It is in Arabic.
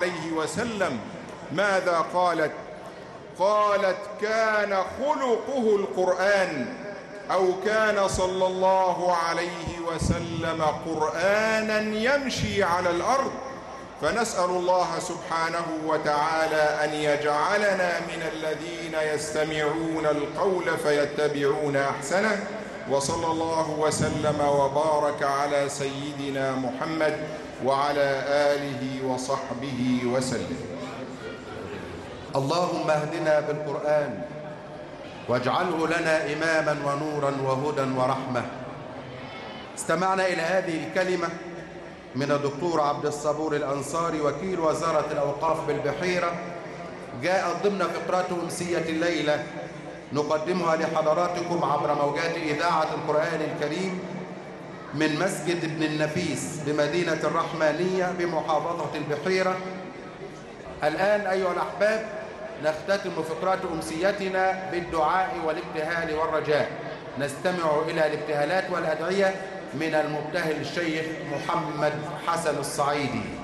عليه وسلم ماذا قالت؟ قالت: كان خلقه القرآن، أو كان صلى الله عليه وسلم قرآنا يمشي على الأرض. فنسأل الله سبحانه وتعالى أن يجعلنا من الذين يستمعون القول فيتبعون أحسنه. وصلى الله وسلم وبارك على سيدنا محمد وعلى آله وصحبه وسلم. اللهم اهدنا بالقرآن واجعله لنا إماما ونورا وهدى ورحمة. استمعنا إلى هذه الكلمة من الدكتور عبد الصبور الأنصاري وكيل وزارة الأوقاف بالبحيرة، جاءت ضمن فقرات أمسية الليلة نقدمها لحضراتكم عبر موجات إذاعة القرآن الكريم من مسجد ابن النفيس بمدينة الرحمانية بمحافظة البحيرة. الآن أيها الأحباب نختتم فقرات أمسيتنا بالدعاء والابتهال والرجاء. نستمع إلى الابتهالات والأدعية من المبتهل الشيخ محمد حسن الصعيدي.